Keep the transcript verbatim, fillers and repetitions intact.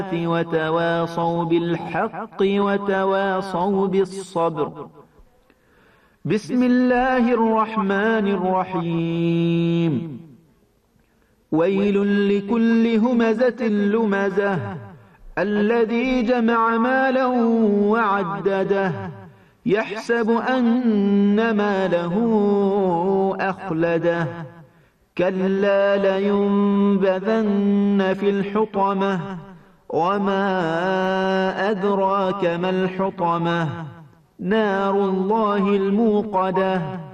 وتواصوا بالحق وتواصوا بالصبر. بسم الله الرحمن الرحيم. ويل لكل همزة لمزة الذي جمع مالا وعدده يحسب أن ماله أخلده كلا لينبذن في الحطمة وما أدراك ما الحطمة نار الله الموقدة